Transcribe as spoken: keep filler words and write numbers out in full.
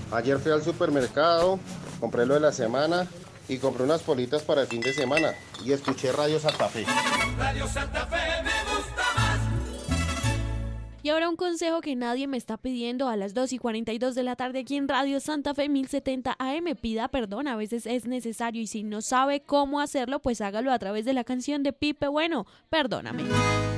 Ayer fui al supermercado, compré lo de la semana y compré unas politas para el fin de semana y escuché Radio Santa Fe. Radio Santa Fe me gusta más. Y ahora un consejo que nadie me está pidiendo a las dos y cuarenta y dos de la tarde aquí en Radio Santa Fe mil setenta A M. Pida perdón, a veces es necesario y si no sabe cómo hacerlo, pues hágalo a través de la canción de Pipe Bueno, Perdóname.